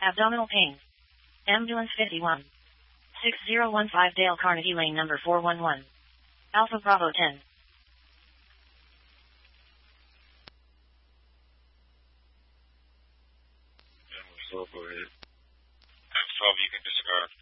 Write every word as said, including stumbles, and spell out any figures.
Abdominal pain. Ambulance fifty-one. six zero one five Dale Carnegie Lane number four one one. Alpha Bravo ten. Yeah, what's up, go ahead. F twelve, you can disregard.